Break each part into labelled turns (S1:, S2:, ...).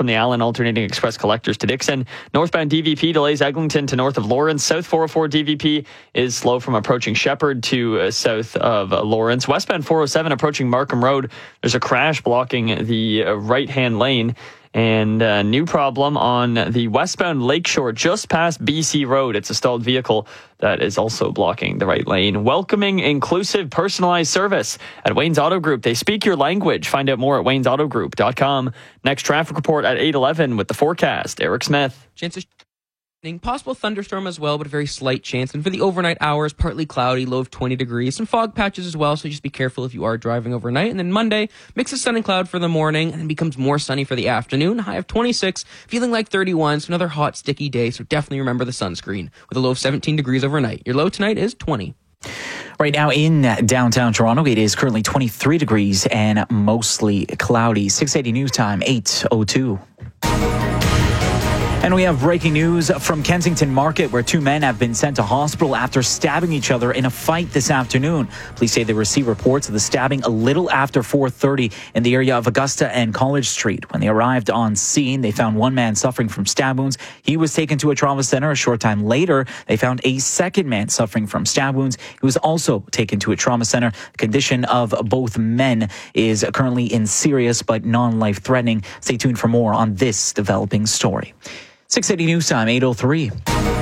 S1: from the Allen Alternating Express Collectors to Dixon. Northbound DVP delays Eglinton to north of Lawrence. South 404 DVP is slow from approaching Shepherd to south of Lawrence. Westbound 407 approaching Markham Road. There's a crash blocking the right-hand lane. And a new problem on the westbound Lakeshore just past BC Road. It's a stalled vehicle that is also blocking the right lane. Welcoming, inclusive, personalized service at Wayne's Auto Group. They speak your language. Find out more at waynesautogroup.com. Next traffic report at 8:11 with the forecast. Eric Smith.
S2: Chances. Possible thunderstorm as well, but a very slight chance. And for the overnight hours, partly cloudy, low of 20 degrees. Some fog patches as well, so just be careful if you are driving overnight. And then Monday, mix of sun and cloud for the morning, and then becomes more sunny for the afternoon. High of 26, feeling like 31. So another hot, sticky day, so definitely remember the sunscreen. With a low of 17 degrees overnight. Your low tonight is 20.
S3: Right now in downtown Toronto, it is currently 23 degrees and mostly cloudy. 680 news time, 8:02. And we have breaking news from Kensington Market, where two men have been sent to hospital after stabbing each other in a fight this afternoon. Police say they received reports of the stabbing a little after 4:30 in the area of Augusta and College Street. When they arrived on scene, they found one man suffering from stab wounds. He was taken to a trauma center. A short time later, they found a second man suffering from stab wounds. He was also taken to a trauma center. The condition of both men is currently in serious but non-life-threatening. Stay tuned for more on this developing story. 680 news time, 8:03.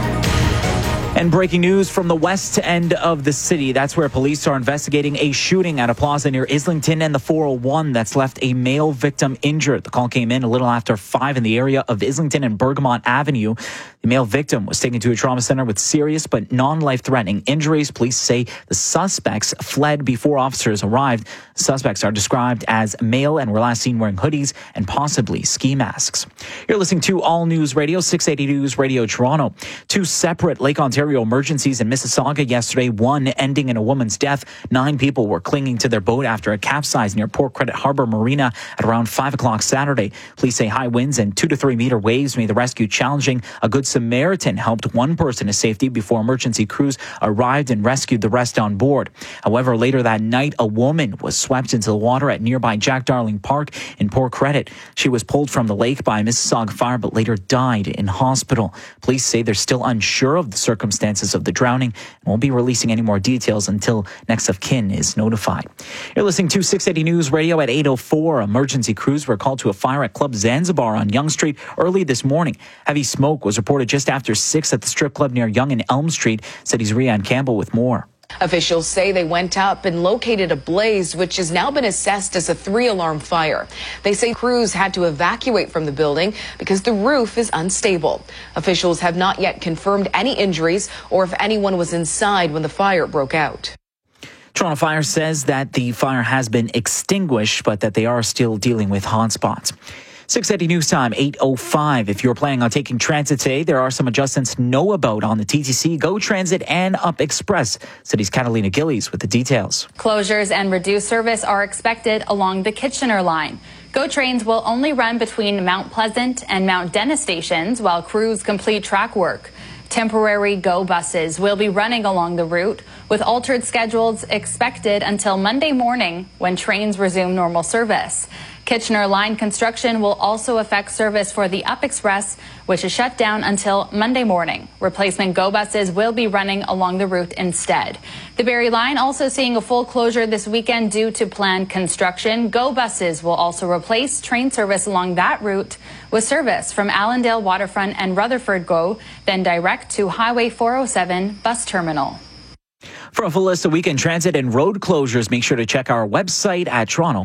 S3: And breaking news from the west end of the city. That's where police are investigating a shooting at a plaza near Islington and the 401 that's left a male victim injured. The call came in a little after 5 in the area of Islington and Bergamot Avenue. The male victim was taken to a trauma center with serious but non-life-threatening injuries. Police say the suspects fled before officers arrived. The suspects are described as male and were last seen wearing hoodies and possibly ski masks. You're listening to All News Radio, 680 News Radio Toronto. Two separate Lake Ontario emergencies in Mississauga yesterday, one ending in a woman's death. 9 people were clinging to their boat after it capsized near Port Credit Harbor Marina at around 5 o'clock Saturday. Police say high winds and 2 to 3 meter waves made the rescue challenging. A Good Samaritan helped one person to safety before emergency crews arrived and rescued the rest on board. However, later that night, a woman was swept into the water at nearby Jack Darling Park in Port Credit. She was pulled from the lake by a Mississauga fire but later died in hospital. Police say they're still unsure of the circumstances of the drowning and won't be releasing any more details until next of kin is notified. You're listening to 680 News Radio at 8:04. Emergency crews were called to a fire at Club Zanzibar on Yonge Street early this morning. Heavy smoke was reported just after 6 at the strip club near Yonge and Elm Street. City's Rianne Campbell with more.
S4: Officials say they went up and located a blaze, which has now been assessed as a 3-alarm fire. They say crews had to evacuate from the building because the roof is unstable. Officials have not yet confirmed any injuries or if anyone was inside when the fire broke out.
S3: Toronto Fire says that the fire has been extinguished, but that they are still dealing with hotspots. 680 news time, 8:05. If you're planning on taking transit today, there are some adjustments to know about on the TTC, GO Transit, and Up Express. City's Catalina Gillies with the details.
S5: Closures and reduced service are expected along the Kitchener line. GO trains will only run between Mount Pleasant and Mount Dennis stations while crews complete track work. Temporary GO buses will be running along the route with altered schedules expected until Monday morning when trains resume normal service. Kitchener line construction will also affect service for the Up Express, which is shut down until Monday morning. Replacement GO buses will be running along the route instead. The Barrie line also seeing a full closure this weekend due to planned construction. GO buses will also replace train service along that route with service from Allendale Waterfront and Rutherford GO, then direct to Highway 407 bus terminal.
S3: For a full list of weekend transit and road closures, make sure to check our website at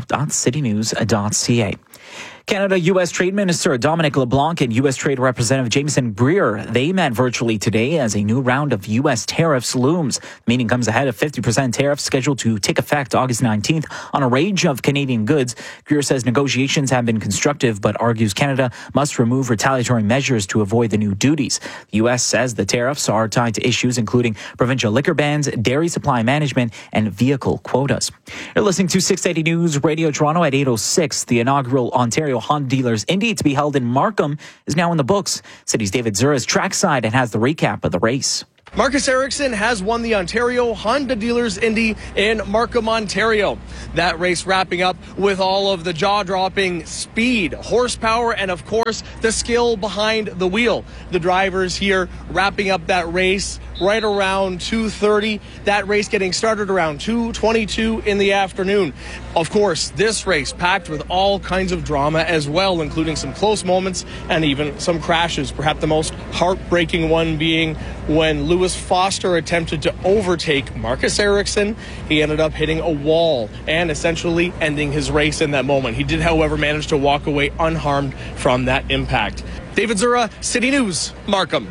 S3: toronto.citynews.ca. Canada-U.S. Trade Minister Dominic LeBlanc and U.S. Trade Representative Jameson Greer, they met virtually today as a new round of U.S. tariffs looms. The meeting comes ahead of 50% tariffs scheduled to take effect August 19th on a range of Canadian goods. Greer says negotiations have been constructive, but argues Canada must remove retaliatory measures to avoid the new duties. The U.S. says the tariffs are tied to issues including provincial liquor bans, dairy supply management, and vehicle quotas. You're listening to 680 News Radio Toronto at 8:06. The inaugural Ontario Honda Dealers Indy to be held in Markham is now in the books. City's David Zura's trackside and has the recap of the race.
S6: Marcus Ericsson has won the Ontario Honda Dealers Indy in Markham, Ontario. That race wrapping up with all of the jaw-dropping speed, horsepower, and of course the skill behind the wheel. The drivers here wrapping up that race right around 2:30. That race getting started around 2:22 in the afternoon. Of course, this race packed with all kinds of drama as well, including some close moments and even some crashes. Perhaps the most heartbreaking one being when Lewis Foster attempted to overtake Marcus Ericsson. He ended up hitting a wall and essentially ending his race in that moment. He did, however, manage to walk away unharmed from that impact. David Zura, City News, Markham.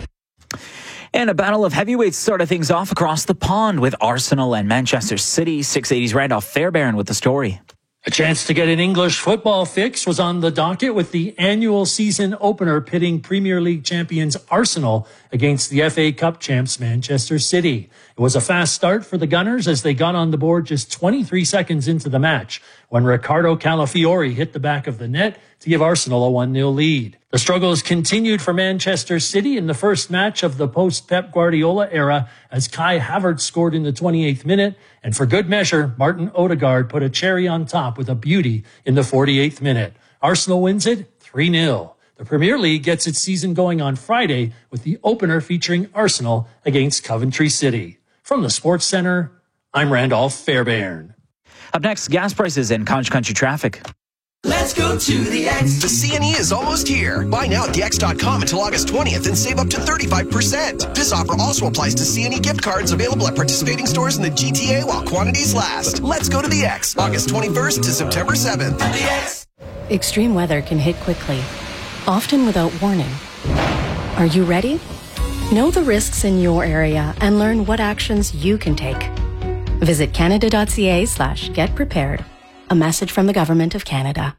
S3: And a battle of heavyweights started things off across the pond with Arsenal and Manchester City. 680's Randolph Fairbairn with the story.
S7: A chance to get an English football fix was on the docket with the annual season opener pitting Premier League champions Arsenal against the FA Cup champs Manchester City. It was a fast start for the Gunners as they got on the board just 23 seconds into the match when Ricardo Calafiori hit the back of the net to give Arsenal a 1-0 lead. The struggles continued for Manchester City in the first match of the post-Pep Guardiola era as Kai Havertz scored in the 28th minute, and for good measure, Martin Odegaard put a cherry on top with a beauty in the 48th minute. Arsenal wins it 3-0. The Premier League gets its season going on Friday with the opener featuring Arsenal against Coventry City. From the Sports Center, I'm Randolph Fairbairn.
S3: Up next, gas prices and Cottage Country traffic.
S8: Let's go to the X. The CNE is almost here. Buy now at thex.com until August 20th and save up to 35%. This offer also applies to CNE gift cards available at participating stores in the GTA while quantities last. Let's go to the X. August 21st to September 7th. The X.
S9: Extreme weather can hit quickly, often without warning. Are you ready? Know the risks in your area and learn what actions you can take. Visit canada.ca/getprepared. A message from the Government of Canada.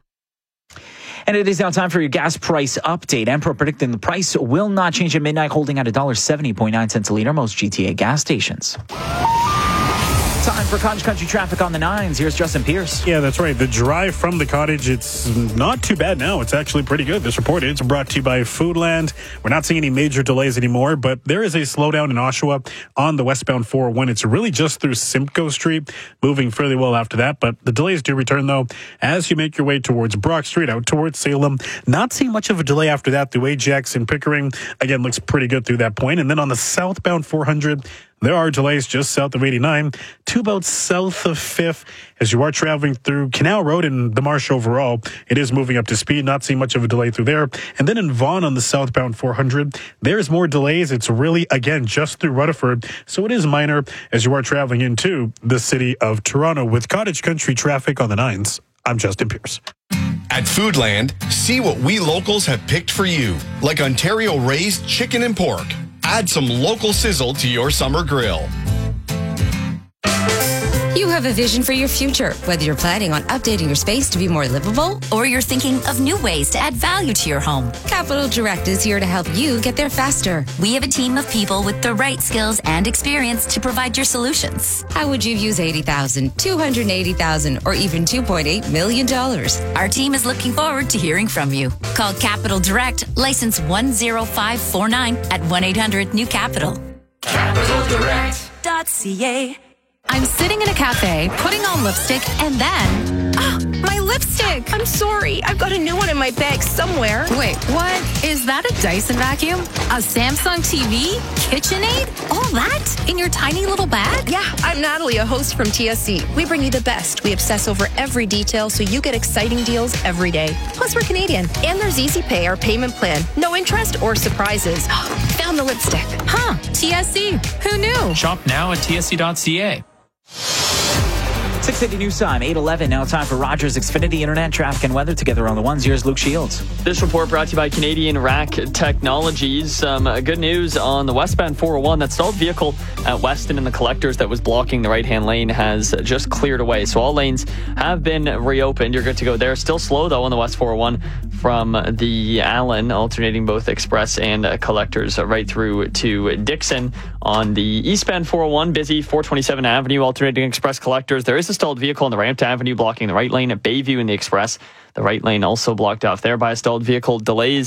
S3: And it is now time for your gas price update. Empro predicting the price will not change at midnight, holding at $1.70.9 a litre, most GTA gas stations. Time for Cottage Country traffic on the 9s. Here's Justin Pierce.
S10: Yeah, that's right. The drive from the cottage, it's not too bad now. It's actually pretty good. This report is brought to you by Foodland. We're not seeing any major delays anymore, but there is a slowdown in Oshawa on the westbound 401. It's really just through Simcoe Street, moving fairly well after that. But the delays do return, though, as you make your way towards Brock Street, out towards Salem. Not seeing much of a delay after that through Ajax and Pickering. Again, looks pretty good through that point. And then on the southbound 400, there are delays just south of 89 to about south of 5th as you are traveling through Canal Road and the Marsh overall. It is moving up to speed, not seeing much of a delay through there. And then in Vaughan on the southbound 400, there's more delays. It's really, again, just through Rutherford. So it is minor as you are traveling into the city of Toronto. With Cottage Country traffic on the 9s, I'm Justin Pierce.
S11: At Foodland, see what we locals have picked for you, like Ontario-raised chicken and pork. Add some local sizzle to your summer grill.
S12: You have a vision for your future, whether you're planning on updating your space to be more livable or you're thinking of new ways to add value to your home. Capital Direct is here to help you get there faster.
S13: We have a team of people with the right skills and experience to provide your solutions.
S12: How would you use $80,000, $280,000, or even $2.8 million?
S13: Our team is looking forward to hearing from you. Call Capital Direct, license 10549 at 1-800-NEW-CAPITAL.
S14: CapitalDirect.ca. I'm sitting in a cafe, putting on lipstick, and then... my lipstick! I'm sorry. I've got a new one in my bag somewhere. Wait, what? Is that a Dyson vacuum? A Samsung TV? KitchenAid? All that? In your tiny little bag?
S15: Yeah, I'm Natalie, a host from TSC. We bring you the best. We obsess over every detail so you get exciting deals every day. Plus, we're Canadian. And there's Easy Pay, our payment plan. No interest or surprises. Found the lipstick.
S14: Huh, TSC. Who knew?
S16: Shop now at tsc.ca.
S3: 680 News Time, 8:11. Now time for Rogers Xfinity Internet traffic and weather together on the 1s. Here's Luke Shields.
S1: This report brought to you by Canadian Rack Technologies. Some good news on the westbound 401. That stalled vehicle at Weston and the Collectors that was blocking the right-hand lane has just cleared away. So all lanes have been reopened. You're good to go there. Still slow, though, on the West 401 from the Allen, alternating both Express and Collectors right through to Dixon. On the eastbound 401, busy 427 Avenue, alternating Express Collectors. There is a stalled vehicle on the Rampton Avenue blocking the right lane at Bayview in the Express. The right lane also blocked off there by a stalled vehicle. Delays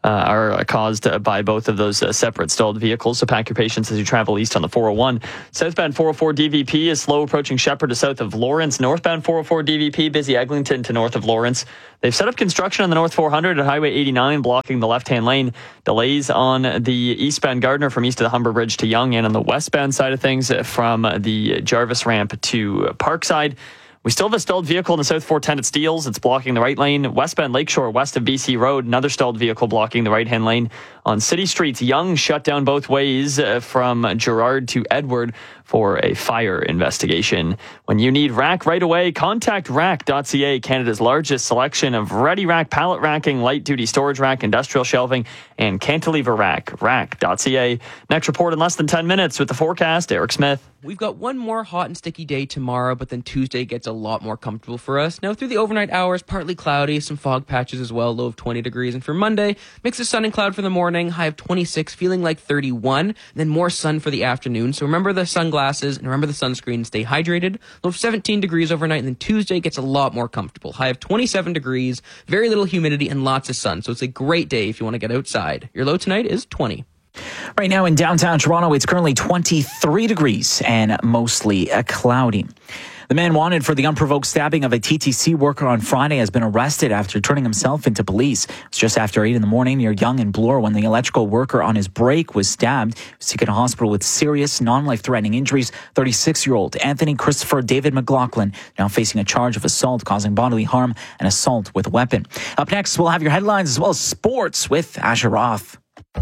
S1: are caused by both of those separate stalled vehicles. So pack your patience as you travel east on the 401. Southbound 404 DVP is slow approaching Shepherd to south of Lawrence. Northbound 404 DVP, busy Eglinton to north of Lawrence. They've set up construction on the North 400 at Highway 89, blocking the left-hand lane. Delays on the eastbound Gardner from east of the Humber Bridge to Yonge, and on the westbound side of things from the Jarvis ramp to Parkside. We still have a stalled vehicle in the South 410 at Steeles. It's blocking the right lane. Westbound Lakeshore, west of BC Road, another stalled vehicle blocking the right-hand lane. On city streets, Yonge shut down both ways from Gerrard to Edward for a fire investigation. When you need rack right away, contact rack.ca, Canada's largest selection of ready rack, pallet racking, light-duty storage rack, industrial shelving, and cantilever rack. Rack.ca. Next report in less than 10 minutes with the forecast. Eric Smith.
S2: We've got one more hot and sticky day tomorrow, but then Tuesday gets a lot more comfortable for us. Now, through the overnight hours, partly cloudy, some fog patches as well, low of 20 degrees. And for Monday, mix of sun and cloud for the morning, high of 26, feeling like 31, then more sun for the afternoon. So remember the sunglasses and remember the sunscreen. Stay hydrated. Low of 17 degrees overnight, and then Tuesday gets a lot more comfortable. High of 27 degrees, very little humidity, and lots of sun. So it's a great day if you want to get outside. Your low tonight is 20.
S3: Right now in downtown Toronto, it's currently 23 degrees and mostly cloudy. The man wanted for the unprovoked stabbing of a TTC worker on Friday has been arrested after turning himself into police. It was just after 8 in the morning near Yonge and Bloor when the electrical worker on his break was stabbed. He was taken to hospital with serious, non-life-threatening injuries. 36-year-old Anthony Christopher David McLaughlin now facing a charge of assault causing bodily harm and assault with a weapon. Up next, we'll have your headlines as well as sports with Asher Roth.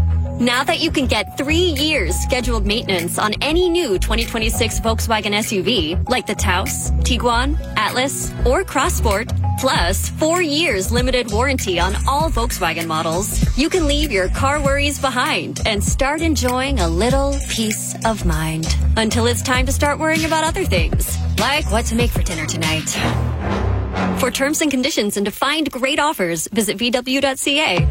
S17: Now that you can get 3 years scheduled maintenance on any new 2026 Volkswagen SUV, like the Taos, Tiguan, Atlas, or Crossport, plus 4 years limited warranty on all Volkswagen models, you can leave your car worries behind and start enjoying a little peace of mind. Until it's time to start worrying about other things, like what to make for dinner tonight. For terms and conditions and to find great offers, visit VW.ca.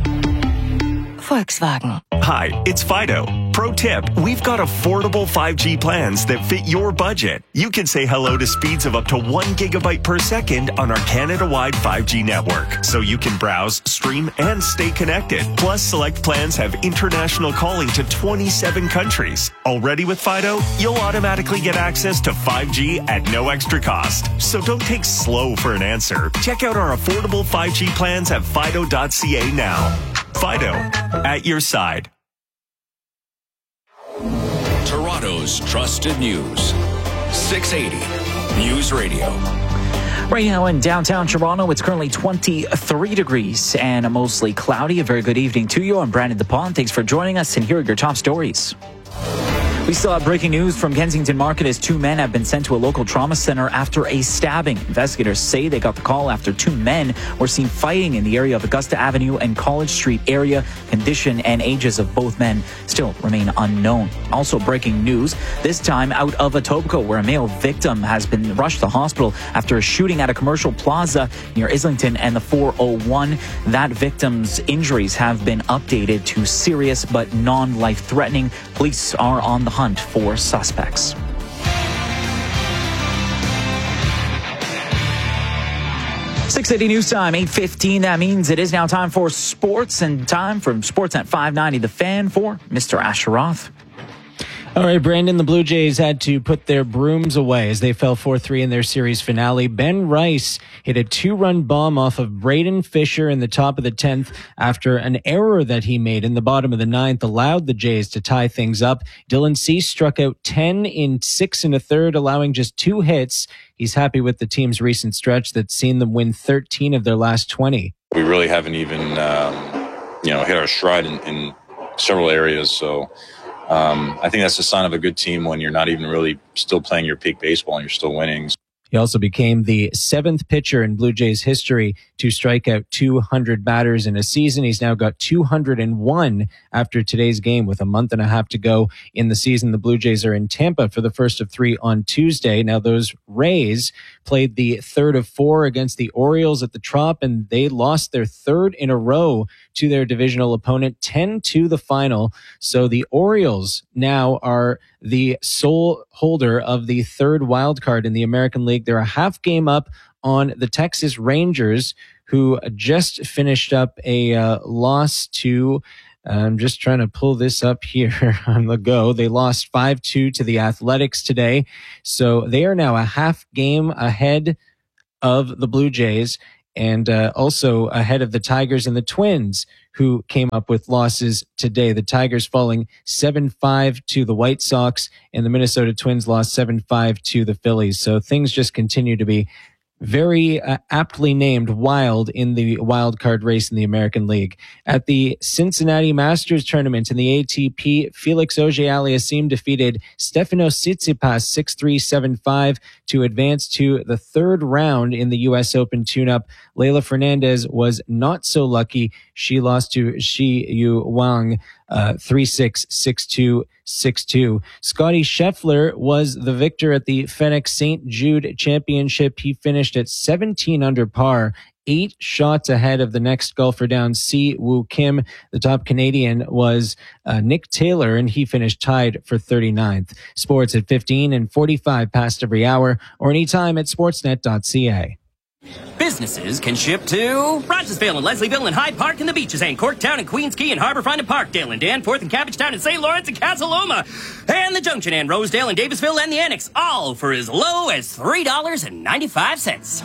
S18: Volkswagen. Hi, it's Fido. Pro tip, we've got affordable 5G plans that fit your budget. You can say hello to speeds of up to 1 gigabyte per second on our Canada-wide 5G network, so you can browse, stream, and stay connected. Plus, select plans have international calling to 27 countries. Already with Fido, you'll automatically get access to 5G at no extra cost. So don't take slow for an answer. Check out our affordable 5G plans at fido.ca now. Fido, at your side.
S19: Toronto's trusted news. 680 News Radio.
S3: Right now in downtown Toronto, it's currently 23 degrees and mostly cloudy. A very good evening to you. I'm Brandon DePont. Thanks for joining us, and here are your top stories. We still have breaking news from Kensington Market as 2 men have been sent to a local trauma center after a stabbing. Investigators say they got the call after 2 men were seen fighting in the area of Augusta Avenue and College Street area. Condition and ages of both men still remain unknown. Also breaking news, this time out of Etobicoke, where a male victim has been rushed to the hospital after a shooting at a commercial plaza near Islington and the 401. That victim's injuries have been updated to serious but non-life-threatening. Police are on the hunt for suspects. .680 News Time, 8:15. That means it is now time for sports, and time from Sports at 590 The Fan for Mr. Asher Roth.
S20: All right, Brandon, the Blue Jays had to put their brooms away as they fell 4-3 in their series finale. Ben Rice hit a 2-run bomb off of Braden Fisher in the top of the 10th after an error that he made in the bottom of the 9th allowed the Jays to tie things up. Dylan Cease struck out 10 in 6 1/3, allowing just 2 hits. He's happy with the team's recent stretch that's seen them win 13 of their last 20.
S21: We really haven't even, hit our stride in several areas, so... I think that's a sign of a good team when you're not even really still playing your peak baseball and you're still winning.
S20: He also became the 7th pitcher in Blue Jays history to strike out 200 batters in a season. He's now got 201 after today's game with a month and a half to go in the season. The Blue Jays are in Tampa for the first of 3 on Tuesday. Now, those Rays played the 3rd of 4 against the Orioles at the Trop, and they lost their 3rd in a row to their divisional opponent, 10-2 the final. So the Orioles now are the sole holder of the 3rd wild card in the American League. They're a half game up on the Texas Rangers, who just finished up a loss to, I'm just trying to pull this up here on the go. They lost 5-2 to the Athletics today. So they are now a half game ahead of the Blue Jays, and also ahead of the Tigers and the Twins, who came up with losses today. The Tigers falling 7-5 to the White Sox, and the Minnesota Twins lost 7-5 to the Phillies. So things just continue to be very aptly named wild in the wild card race in the American League. At the Cincinnati Masters tournament in the ATP, Felix Auger-Aliassime defeated Stefanos Tsitsipas 6-3, 7-5 to advance to the third round in the U.S. Open tune-up. Leylah Fernandez was not so lucky. She lost to Shi Yu Wang 3-6, 6-2, 6-2. Scottie Scheffler was the victor at the FedEx St. Jude Championship. He finished at 17 under par, 8 shots ahead of the next golfer down, Si Woo Kim. The top Canadian was Nick Taylor, and he finished tied for 39th. Sports at 15 and 45 past every hour, or anytime at sportsnet.ca.
S4: Businesses can ship to Rogersville and Leslieville and Hyde Park and the Beaches and Corktown and Queens Quay and Harbourfront and Parkdale and Danforth and Cabbagetown and St. Lawrence and Casaloma and the Junction and Rosedale and Davisville and the Annex, all for as low as $3.95.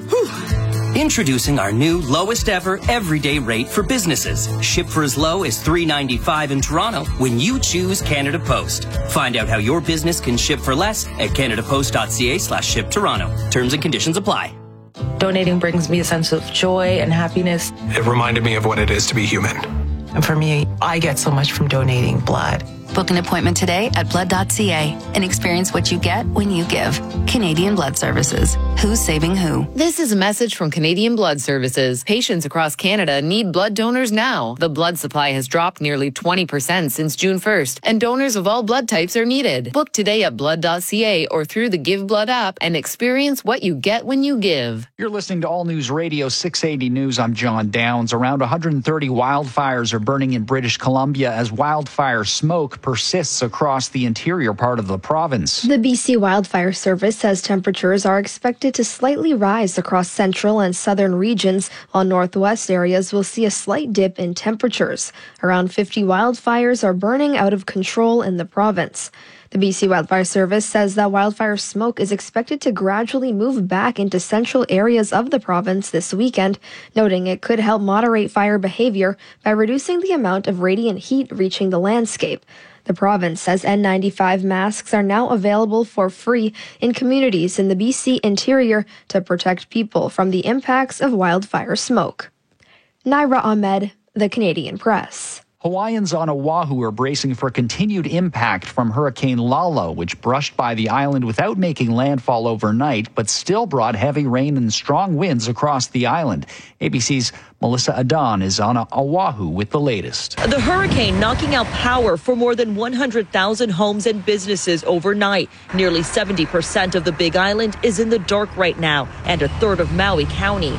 S4: Whew. Introducing our new lowest ever everyday rate for businesses. Ship for as low as $3.95 in Toronto when you choose Canada Post. Find out how your business can ship for less at canadapost.ca/ship Toronto. Terms and conditions apply.
S22: Donating brings me a sense of joy and happiness.
S23: It reminded me of what it is to be human.
S22: And for me, I get so much from donating blood.
S13: Book an appointment today at blood.ca and experience what you get when you give. Canadian Blood Services. Who's saving who?
S24: This is a message from Canadian Blood Services. Patients across Canada need blood donors now. The blood supply has dropped nearly 20% since June 1st, and donors of all blood types are needed. Book today at blood.ca or through the Give Blood app and experience what you get when you give.
S25: You're listening to All News Radio 680 News. I'm John Downs. Around 130 wildfires are burning in British Columbia as wildfire smoke persists across the interior part of the province.
S26: The BC Wildfire Service says temperatures are expected to slightly rise across central and southern regions, while northwest areas will see a slight dip in temperatures. Around 50 wildfires are burning out of control in the province. The BC Wildfire Service says that wildfire smoke is expected to gradually move back into central areas of the province this weekend, noting it could help moderate fire behavior by reducing the amount of radiant heat reaching the landscape. The province says N95 masks are now available for free in communities in the BC interior to protect people from the impacts of wildfire smoke. Naira Ahmed, The Canadian Press.
S25: Hawaiians on Oahu are bracing for continued impact from Hurricane Lala, which brushed by the island without making landfall overnight, but still brought heavy rain and strong winds across the island. ABC's Melissa Adan is on Oahu with the latest.
S27: The hurricane knocking out power for more than 100,000 homes and businesses overnight. Nearly 70% of the Big Island is in the dark right now, and a third of Maui County.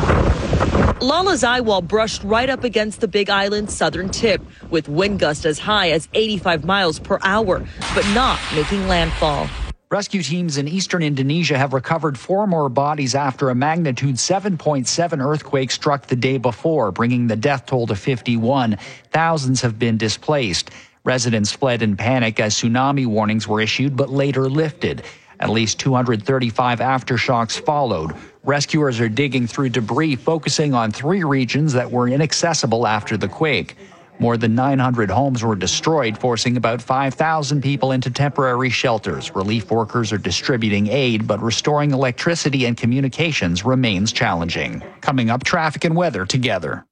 S27: Lala's eyewall brushed right up against the Big Island's southern tip, with wind gusts as high as 85 miles per hour, but not making landfall.
S25: Rescue teams in eastern Indonesia have recovered 4 more bodies after a magnitude 7.7 earthquake struck the day before, bringing the death toll to 51. Thousands have been displaced. Residents fled in panic as tsunami warnings were issued, but later lifted. At least 235 aftershocks followed. Rescuers are digging through debris, focusing on 3 regions that were inaccessible after the quake. More than 900 homes were destroyed, forcing about 5,000 people into temporary shelters. Relief workers are distributing aid, but restoring electricity and communications remains challenging. Coming up, traffic and weather together.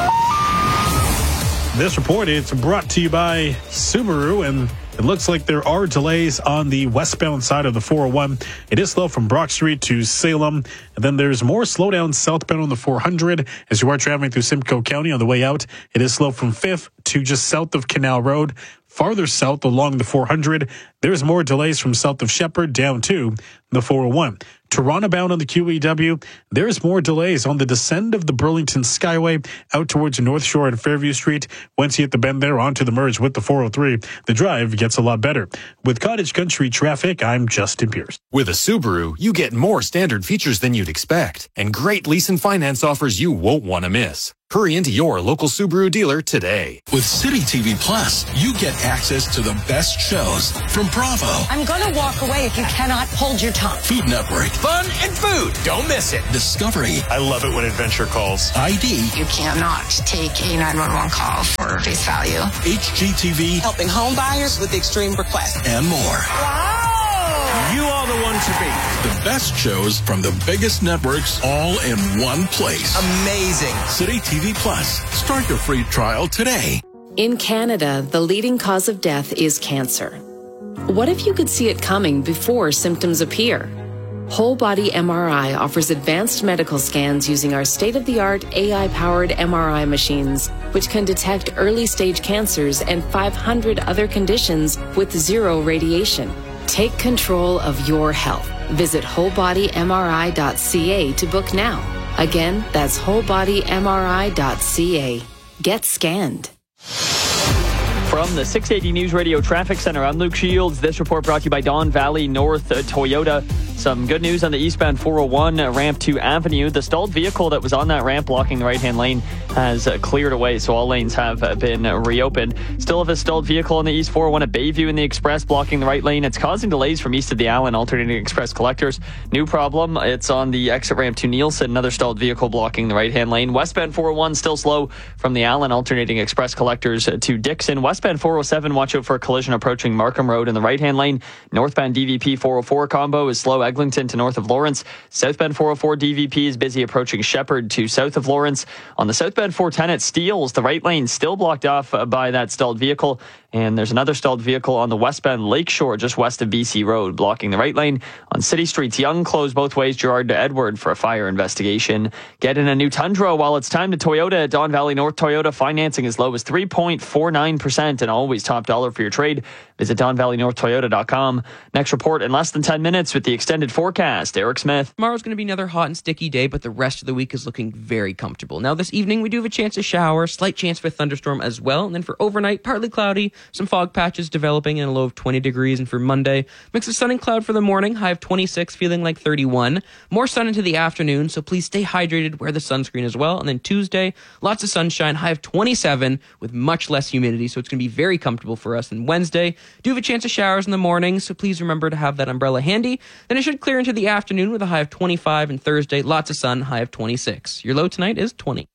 S10: This report is brought to you by Subaru, and it looks like there are delays on the westbound side of the 401. It is slow from Brock Street to Salem. And then there's more slowdown southbound on the 400 as you are traveling through Simcoe County on the way out. It is slow from 5th to just south of Canal Road. Farther south along the 400, there's more delays from south of Shepherd down to the 401. Toronto bound on the QEW, there's more delays on the descent of the Burlington Skyway out towards North Shore and Fairview Street. Once you hit the bend there onto the merge with the 403, the drive gets a lot better. With Cottage Country traffic, I'm Justin Pierce.
S5: With a Subaru, you get more standard features than you'd expect, and great lease and finance offers you won't want to miss. Hurry into your local Subaru dealer today.
S19: With City TV Plus, you get access to the best shows from Bravo,
S6: I'm gonna walk away if you cannot hold your tongue.
S19: Food Network,
S5: Fun and food. Don't miss it.
S19: Discovery,
S5: I love it when adventure calls.
S19: ID,
S6: You cannot take a 911 call for face value.
S19: HGTV,
S6: Helping home buyers with extreme requests.
S19: and more.
S5: You are the one to beat.
S19: The best shows from the biggest networks all in one place.
S5: Amazing.
S19: City TV Plus. Start your free trial today.
S7: In Canada, the leading cause of death is cancer. What if you could see it coming before symptoms appear? Whole Body MRI offers advanced medical scans using our state-of-the-art AI-powered MRI machines, which can detect early-stage cancers and 500 other conditions with zero radiation. Take control of your health. Visit wholebodymri.ca to book now. Again, that's wholebodymri.ca. Get scanned.
S1: From the 680 News Radio Traffic Center, I'm Luke Shields. This report brought to you by Don Valley North Toyota. Some good news on the eastbound 401 ramp to Avenue. The stalled vehicle that was on that ramp blocking the right-hand lane has cleared away, so all lanes have been reopened. Still have a stalled vehicle on the east 401 at Bayview in the Express blocking the right lane. It's causing delays from east of the Allen alternating Express collectors. New problem, it's on the exit ramp to Nielsen, another stalled vehicle blocking the right-hand lane. Westbound 401 still slow from the Allen alternating Express collectors to Dixon. Westbound 407, watch out for a collision approaching Markham Road in the right-hand lane. Northbound DVP 404 combo is slow Eglinton to north of Lawrence. Southbound 404 DVP is busy approaching Shepherd to south of Lawrence. On the southbound 410 at Steeles, the right lane still blocked off by that stalled vehicle. And there's another stalled vehicle on the westbound Lakeshore just west of BC Road, blocking the right lane. On city streets, Young closed both ways Gerard to Edward for a fire investigation. Get in a new Tundra while it's time to Toyota at Don Valley North Toyota. Financing as low as 3.49% and always top dollar for your trade. Visit DonValleyNorthToyota.com. Next report in less than 10 minutes with the extended forecast. Eric Smith.
S2: Tomorrow's going to be another hot and sticky day, but the rest of the week is looking very comfortable. Now, this evening, we do have a chance to shower, slight chance for a thunderstorm as well. And then for overnight, partly cloudy, some fog patches developing and a low of 20 degrees. And for Monday, mix of sun and cloud for the morning, high of 26, feeling like 31. More sun into the afternoon, so please stay hydrated, wear the sunscreen as well. And then Tuesday, lots of sunshine, high of 27 with much less humidity, so it's going to be very comfortable for us. And Wednesday, do have a chance of showers in the morning, so please remember to have that umbrella handy. Then it should clear into the afternoon with a high of 25, and Thursday, lots of sun, high of 26. Your low tonight is 20.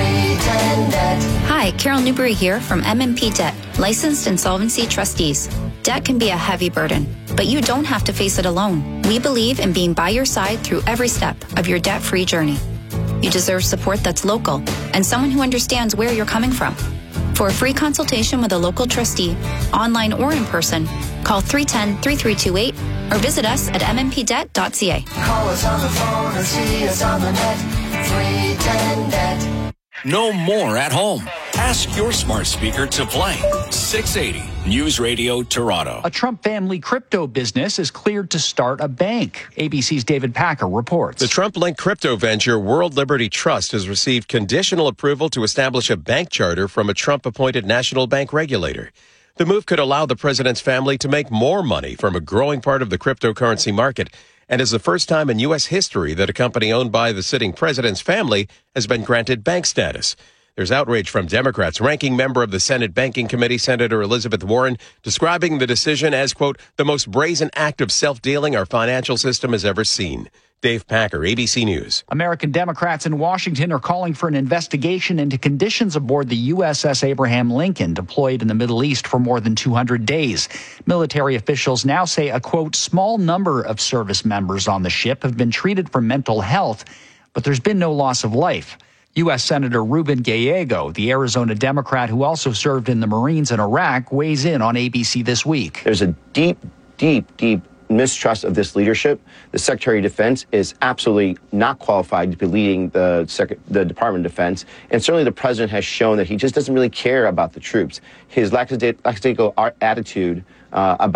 S8: Hi, Carol Newberry here from MMP Debt, licensed insolvency trustees. Debt can be a heavy burden, but you don't have to face it alone. We believe in being by your side through every step of your debt-free journey. You deserve support that's local and someone who understands where you're coming from. For a free consultation with a local trustee, online or in person, call 310-3328 or visit us at mmpdebt.ca.
S9: Call us on the phone or see us on the net. 310 Debt.
S19: No more at home. Ask your smart speaker to play 680 News Radio Toronto.
S25: A Trump family crypto business is cleared to start a bank. ABC's David Packer reports.
S11: The Trump-linked crypto venture World Liberty Trust has received conditional approval to establish a bank charter from a Trump-appointed national bank regulator. The move could allow the president's family to make more money from a growing part of the cryptocurrency market, and is the first time in U.S. history that a company owned by the sitting president's family has been granted bank status. There's outrage from Democrats. Ranking member of the Senate Banking Committee, Senator Elizabeth Warren, describing the decision as, quote, the most brazen act of self-dealing our financial system has ever seen. Dave Packer, ABC News.
S25: American Democrats in Washington are calling for an investigation into conditions aboard the USS Abraham Lincoln, deployed in the Middle East for more than 200 days. Military officials now say a, quote, small number of service members on the ship have been treated for mental health, but there's been no loss of life. U.S. Senator Ruben Gallego, the Arizona Democrat who also served in the Marines in Iraq, weighs in on ABC this week.
S12: There's a deep mistrust of this leadership. The Secretary of Defense is absolutely not qualified to be leading the Department of Defense. And certainly the president has shown that he just doesn't really care about the troops. His lackadaisical attitude about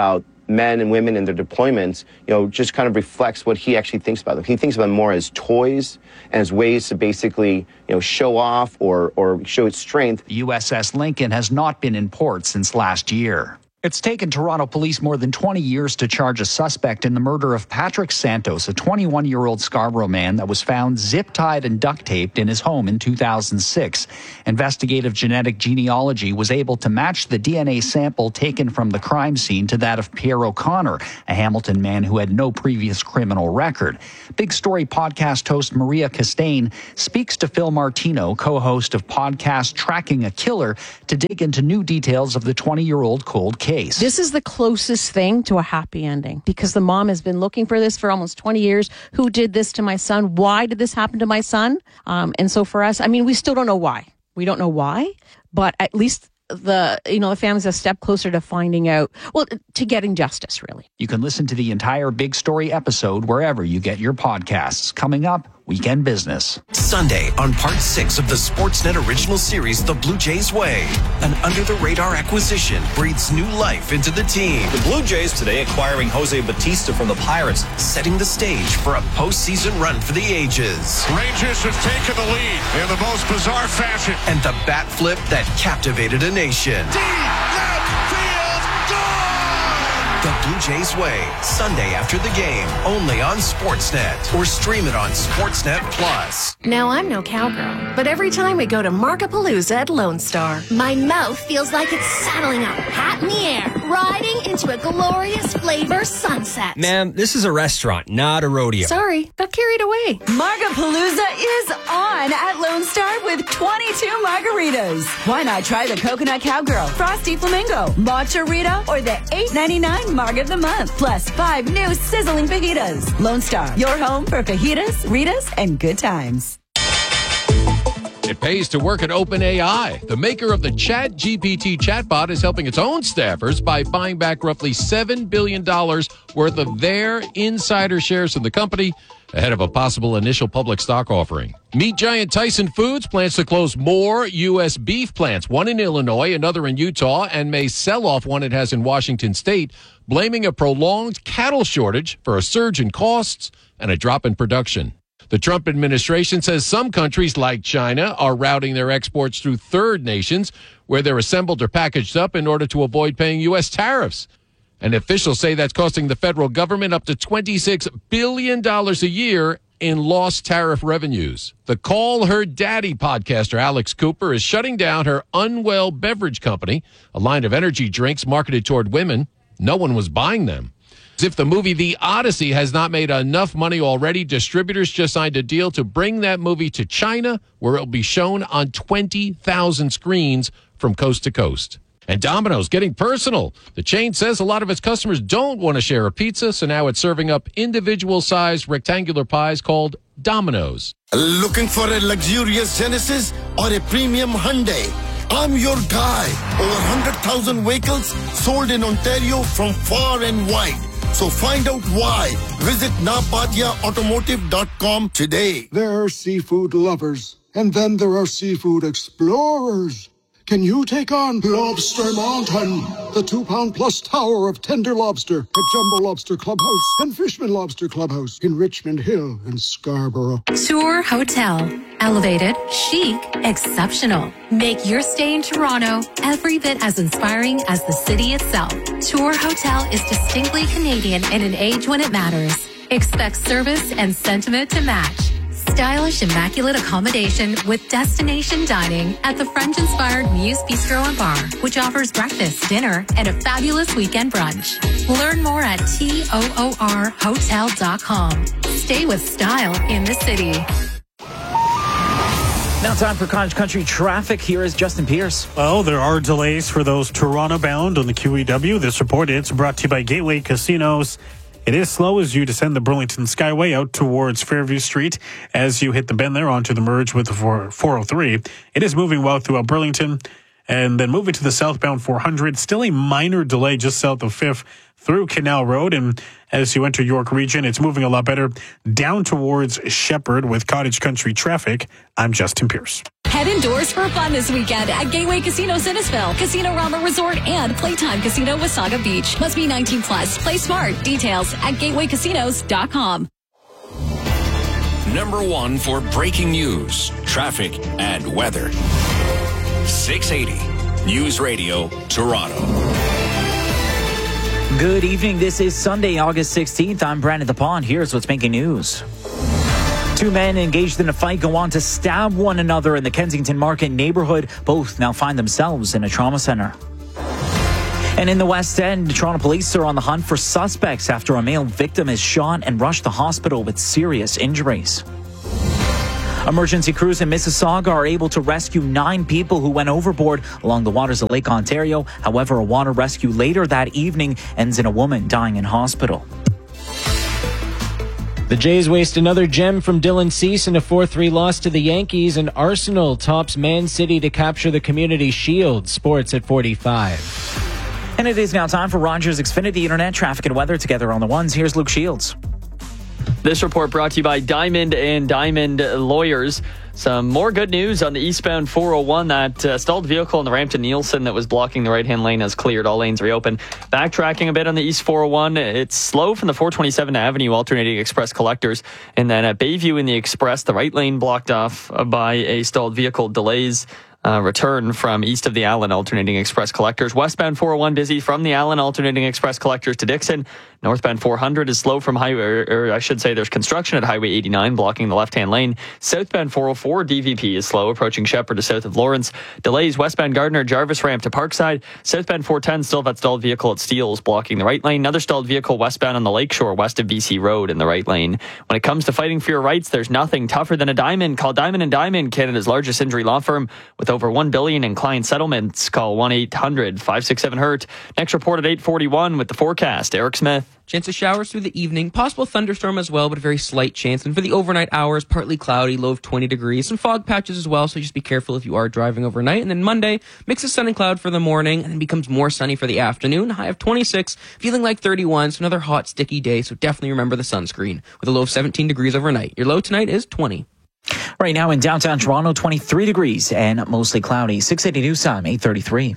S12: men and women in their deployments, just kind of reflects what he actually thinks about them. He thinks about them more as toys and as ways to basically, show off or show its strength.
S25: The USS Lincoln has not been in port since last year. It's taken Toronto police more than 20 years to charge a suspect in the murder of Patrick Santos, a 21-year-old Scarborough man that was found zip-tied and duct-taped in his home in 2006. Investigative genetic genealogy was able to match the DNA sample taken from the crime scene to that of Pierre O'Connor, a Hamilton man who had no previous criminal record. Big Story podcast host Maria Castaigne speaks to Phil Martino, co-host of podcast Tracking a Killer, to dig into new details of the 20-year-old cold case.
S3: This is the closest thing to a happy ending because the mom has been looking for this for almost 20 years. Who did this to my son? Why did this happen to my son? And so for us, we still don't know why. We don't know why, but at least the family's a step closer to finding out, to getting justice, really.
S25: You can listen to the entire Big Story episode wherever you get your podcasts. Coming up, Weekend Business.
S14: Sunday on Part 6 of the Sportsnet original series, The Blue Jays Way. An under-the-radar acquisition breathes new life into the team.
S15: The Blue Jays today acquiring Jose Batista from the Pirates,
S14: setting the stage for a postseason run for the ages.
S16: Rangers have taken the lead in the most bizarre fashion.
S14: And the bat flip that captivated a nation. The Blue Jays Way, Sunday after the game, only on Sportsnet, or stream it on Sportsnet Plus.
S17: Now, I'm no cowgirl, but every time we go to Markapalooza at Lone Star, my mouth feels like it's saddling up, hat in the air, riding into a glorious flavor sunset.
S18: Ma'am, this is a restaurant, not a rodeo.
S17: Sorry, got carried away.
S21: Markapalooza is on at Lone Star with 22 margaritas. Why not try the Coconut Cowgirl, Frosty Flamingo, Matcha Rita, or the $8.99 Marg of the Month, plus 5 new sizzling fajitas. Lone Star, your home for fajitas, Ritas, and good times.
S28: It pays to work at OpenAI. The maker of the ChatGPT chatbot is helping its own staffers by buying back roughly $7 billion worth of their insider shares in the company ahead of a possible initial public stock offering. Meat giant Tyson Foods plans to close more U.S. beef plants, one in Illinois, another in Utah, and may sell off one it has in Washington state, blaming a prolonged cattle shortage for a surge in costs and a drop in production. The Trump administration says some countries like China are routing their exports through third nations where they're assembled or packaged up in order to avoid paying U.S. tariffs. And officials say that's costing the federal government up to $26 billion a year in lost tariff revenues. The Call Her Daddy podcaster Alex Cooper is shutting down her Unwell Beverage Company, a line of energy drinks marketed toward women. No one was buying them. As if the movie The Odyssey has not made enough money already, distributors just signed a deal to bring that movie to China, where it'll be shown on 20,000 screens from coast to coast. And Domino's getting personal. The chain says a lot of its customers don't want to share a pizza, so now it's serving up individual-sized rectangular pies called Domino's.
S29: Looking for a luxurious Genesis or a premium Hyundai? I'm your guy. Over 100,000 vehicles sold in Ontario from far and wide. So find out why. Visit napadiaautomotive.com today.
S30: There are seafood lovers, and then there are seafood explorers. Can you take on Lobster Mountain, the 2-pound-plus tower of tender lobster at Jumbo Lobster Clubhouse and Fishman Lobster Clubhouse in Richmond Hill and Scarborough?
S24: Tour Hotel. Elevated, chic, exceptional. Make your stay in Toronto every bit as inspiring as the city itself. Tour Hotel is distinctly Canadian in an age when it matters. Expect service and sentiment to match. Stylish, immaculate accommodation with destination dining at the French-inspired Muse Bistro and Bar, which offers breakfast, dinner, and a fabulous weekend brunch. Learn more at TOORhotel.com. Stay with style in the city.
S31: Now time for Cottage Country traffic. Here is Justin Pierce.
S10: Well, there are delays for those Toronto bound on the QEW. This report is brought to you by Gateway Casinos. It is slow as you descend the Burlington Skyway out towards Fairview Street as you hit the bend there onto the merge with the 403. It is moving well throughout Burlington. And then moving to the southbound 400, still a minor delay just south of 5th through Canal Road. And as you enter York Region, it's moving a lot better down towards Shepherd with Cottage Country traffic. I'm Justin Pierce.
S1: Head indoors for fun this weekend at Gateway Casino Sinnesville, Casino Rama Resort, and Playtime Casino Wasaga Beach. Must be 19 plus. Play smart. Details at gatewaycasinos.com.
S19: Number one for breaking news, traffic, and weather. 680 News Radio, Toronto.
S31: Good evening. This is Sunday, August 16th. I'm Brandon DePond. Here's what's making news. Two men engaged in a fight go on to stab one another in the Kensington Market neighborhood. Both now find themselves in a trauma center. And in the West End, Toronto police are on the hunt for suspects after a male victim is shot and rushed to hospital with serious injuries. Emergency crews in Mississauga are able to rescue 9 people who went overboard along the waters of Lake Ontario. However, a water rescue later that evening ends in a woman dying in hospital.
S4: The Jays waste another gem from Dylan Cease in a 4-3 loss to the Yankees, and Arsenal tops Man City to capture the Community Shield. Sports at 45.
S31: And it is now time for Rogers Xfinity Internet traffic and weather together on the ones. Here's Luke Shields.
S5: This report brought to you by Diamond and Diamond Lawyers. Some more good news on the eastbound 401. That stalled vehicle in the ramp to Nielsen that was blocking the right-hand lane has cleared. All lanes reopened. Backtracking a bit on the east 401. It's slow from the 427 Avenue alternating express collectors. And then at Bayview in the express, the right lane blocked off by a stalled vehicle. Delays return from east of the Allen alternating express collectors. Westbound 401 busy from the Allen alternating express collectors to Dixon. Northbound 400 is slow from highway, or I should say there's construction at Highway 89 blocking the left-hand lane. Southbound 404 DVP is slow approaching Shepherd to south of Lawrence. Delays westbound Gardner Jarvis ramp to Parkside. Southbound 410 still that stalled vehicle at Steeles blocking the right lane. Another stalled vehicle westbound on the Lakeshore west of BC Road in the right lane. When it comes to fighting for your rights, there's nothing tougher than a diamond. Call Diamond & Diamond, Canada's largest injury law firm with over $1 billion in client settlements. Call 1-800-567-HURT. Next report at 8:41 with the forecast. Eric Smith.
S2: Chance of showers through the evening. Possible thunderstorm as well, but a very slight chance. And for the overnight hours, partly cloudy, low of 20 degrees. Some fog patches as well, so just be careful if you are driving overnight. And then Monday, mix of sun and cloud for the morning, and then becomes more sunny for the afternoon. High of 26, feeling like 31, so another hot, sticky day. So definitely remember the sunscreen. With a low of 17 degrees overnight. Your low tonight is 20.
S31: Right now in downtown Toronto, 23 degrees and mostly cloudy. 680 News Time, 8:33.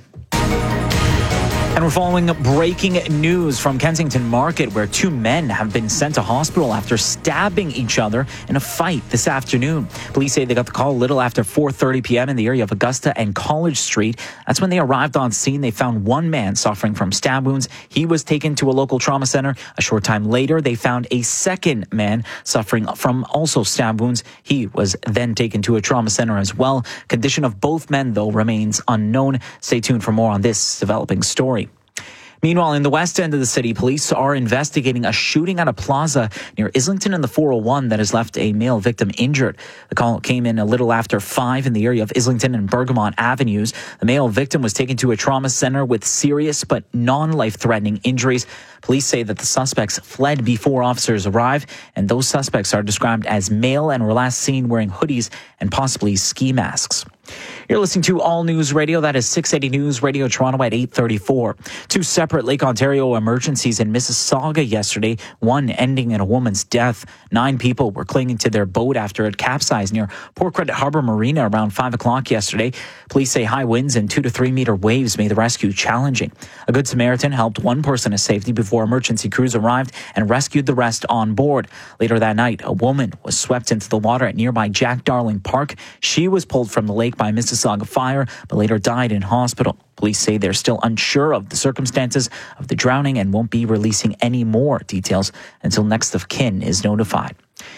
S31: And we're following breaking news from Kensington Market, where 2 men have been sent to hospital after stabbing each other in a fight this afternoon. Police say they got the call a little after 4:30 p.m. in the area of Augusta and College Street. That's when they arrived on scene. They found one man suffering from stab wounds. He was taken to a local trauma center. A short time later, they found a second man suffering from also stab wounds. He was then taken to a trauma center as well. Condition of both men, though, remains unknown. Stay tuned for more on this developing story. Meanwhile, in the west end of the city, police are investigating a shooting at a plaza near Islington and the 401 that has left a male victim injured. The call came in a little after 5 in the area of Islington and Bergamot Avenues. The male victim was taken to a trauma center with serious but non-life-threatening injuries. Police say that the suspects fled before officers arrived, and those suspects are described as male and were last seen wearing hoodies and possibly ski masks. You're listening to All News Radio. That is 680 News Radio Toronto at 8:34. 2 separate Lake Ontario emergencies in Mississauga yesterday, one ending in a woman's death. 9 people were clinging to their boat after it capsized near Port Credit Harbor Marina around 5 o'clock yesterday. Police say high winds and 2 to 3 meter waves made the rescue challenging. A Good Samaritan helped one person to safety before emergency crews arrived and rescued the rest on board. Later that night, a woman was swept into the water at nearby Jack Darling Park. She was pulled from the lake by Mississauga Fire, but later died in hospital. Police say they're still unsure of the circumstances of the drowning and won't be releasing any more details until next of kin is notified.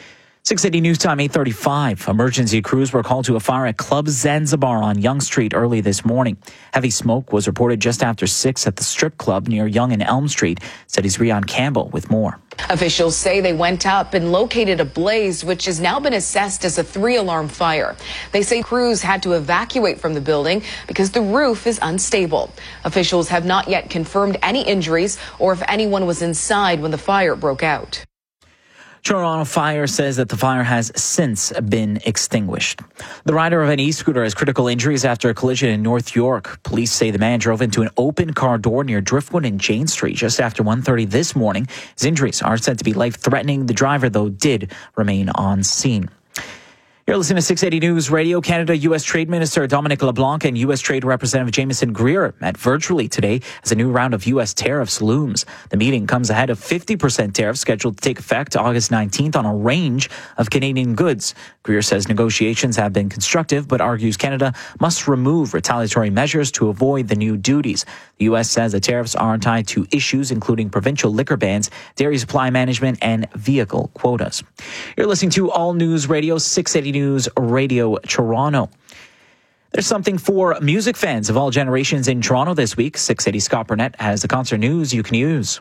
S31: 680 News Time, 8:35. Emergency crews were called to a fire at Club Zanzibar on Yonge Street early this morning. Heavy smoke was reported just after 6 at the strip club near Yonge and Elm Street. Says Rian Campbell with more.
S6: Officials say they went up and located a blaze, which has now been assessed as a 3-alarm fire. They say crews had to evacuate from the building because the roof is unstable. Officials have not yet confirmed any injuries or if anyone was inside when the fire broke out.
S31: Toronto Fire says that the fire has since been extinguished. The rider of an e-scooter has critical injuries after a collision in North York. Police say the man drove into an open car door near Driftwood and Jane Street just after 1:30 this morning. His injuries are said to be life-threatening. The driver, though, did remain on scene. You're listening to 680 News Radio. Canada U.S. Trade Minister Dominic LeBlanc and U.S. Trade Representative Jameson Greer met virtually today as a new round of U.S. tariffs looms. The meeting comes ahead of 50% tariffs scheduled to take effect August 19th on a range of Canadian goods. Greer says negotiations have been constructive, but argues Canada must remove retaliatory measures to avoid the new duties. The U.S. says the tariffs are tied to issues including provincial liquor bans, dairy supply management, and vehicle quotas. You're listening to All News Radio, 680 News Radio Toronto. There's something for music fans of all generations in Toronto this week. 680 Scott Burnett has the concert news you can use.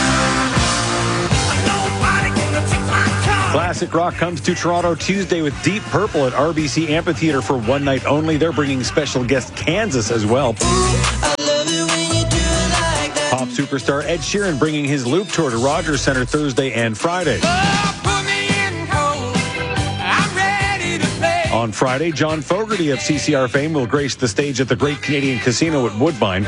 S7: Classic rock comes to Toronto Tuesday with Deep Purple at RBC Amphitheatre for one night only. They're bringing special guest Kansas as well. Pop superstar Ed Sheeran bringing his Loop Tour to Rogers Centre Thursday and Friday. On Friday, John Fogerty of CCR fame will grace the stage at the Great Canadian Casino at Woodbine.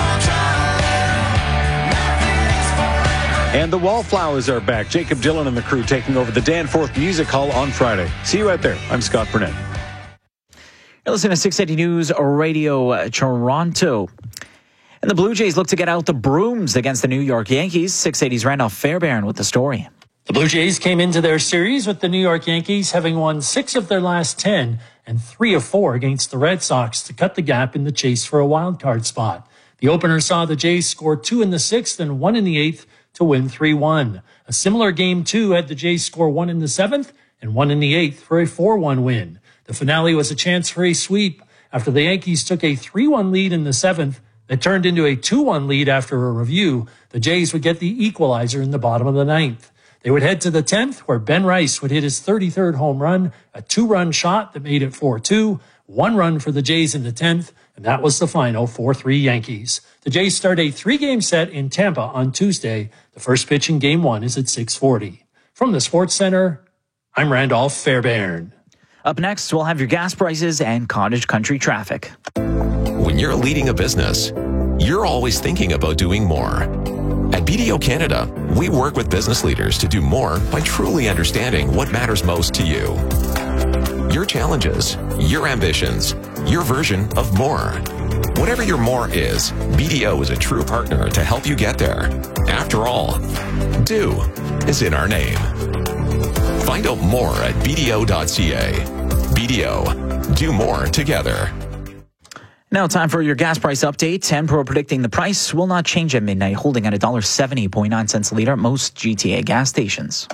S7: And the Wallflowers are back. Jacob Dylan and the crew taking over the Danforth Music Hall on Friday. See you out there. I'm Scott Burnett.
S31: You're listening to 680 News Radio Toronto. And the Blue Jays look to get out the brooms against the New York Yankees. 680's Randolph Fairbairn with the story.
S8: The Blue Jays came into their series with the New York Yankees having won 6 of their last 10 and 3 of 4 against the Red Sox to cut the gap in the chase for a wild card spot. The opener saw the Jays score 2 in the 6th and 1 in the 8th to win 3-1. A similar game 2 had the Jays score 1 in the 7th and 1 in the 8th for a 4-1 win. The finale was a chance for a sweep after the Yankees took a 3-1 lead in the 7th that turned into a 2-1 lead after a review. The Jays would get the equalizer in the bottom of the 9th. They would head to the 10th, where Ben Rice would hit his 33rd home run, a 2-run shot that made it 4-2, 1 run for the Jays in the 10th, and that was the final 4-3 Yankees. The Jays start a 3-game set in Tampa on Tuesday. The first pitch in Game 1 is at 6:40. From the Sports Center, I'm Randolph Fairbairn.
S31: Up next, we'll have your gas prices and cottage country traffic.
S9: When you're leading a business, you're always thinking about doing more. At BDO Canada, we work with business leaders to do more by truly understanding what matters most to you. Your challenges, your ambitions, your version of more. Whatever your more is, BDO is a true partner to help you get there. After all, do is in our name. Find out more at BDO.ca. BDO, do more together.
S31: Now time for your gas price update. Enpro predicting the price will not change at midnight, holding at $1.70.9 a liter at most GTA gas stations.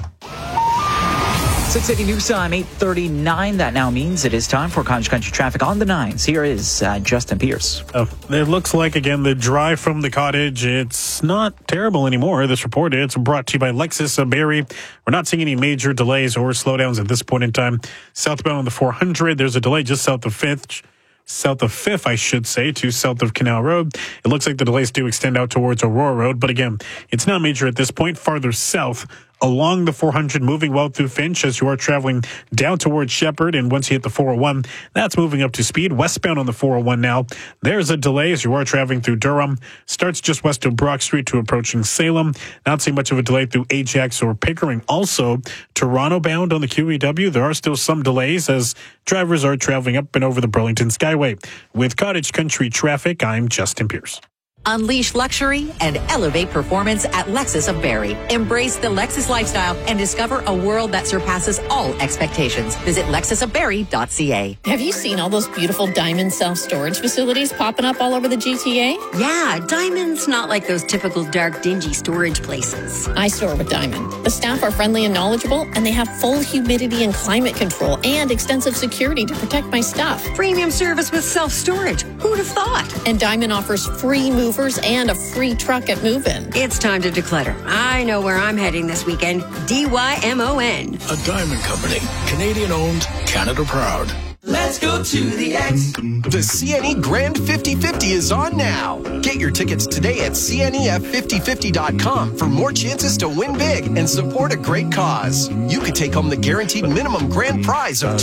S31: 680 News Time, 8:39. That now means it is time for Cottage Country traffic on the 9s. Here is Justin Pierce.
S10: It looks like, again, the drive from the cottage, it's not terrible anymore. This report, it's brought to you by Lexus of Barrie. We're not seeing any major delays or slowdowns at this point in time. Southbound on the 400, there's a delay just south of 5th, I should say, to south of Canal Road. It looks like the delays do extend out towards Aurora Road, but again, it's not major at this point. Farther south, along the 400, moving well through Finch as you are traveling down towards Shepherd, and once you hit the 401, that's moving up to speed. Westbound on the 401 now, there's a delay as you are traveling through Durham. Starts just west of Brock Street to approaching Salem. Not seeing much of a delay through Ajax or Pickering. Also, Toronto bound on the QEW, there are still some delays as drivers are traveling up and over the Burlington Skyway. With Cottage Country traffic, I'm Justin Pierce.
S11: Unleash luxury and elevate performance at Lexus of Barrie. Embrace the Lexus lifestyle and discover a world that surpasses all expectations. Visit lexusofbarrie.ca.
S12: Have you seen all those beautiful Diamond self-storage facilities popping up all over the GTA?
S13: Yeah, Diamond's not like those typical dark, dingy storage places.
S12: I store with Diamond. The staff are friendly and knowledgeable, and they have full humidity and climate control and extensive security to protect my stuff.
S13: Premium service with self-storage. Who'd have thought?
S12: And Diamond offers free movers and a free truck at move-in.
S13: It's time to declutter. I know where I'm heading this weekend. DYMON.
S19: A Diamond Company. Canadian owned, Canada proud.
S3: Let's go to the X.
S14: The CNE Grand 50/50 is on now. Get your tickets today at CNEF5050.com for more chances to win big and support a great cause. You could take home the guaranteed minimum grand prize of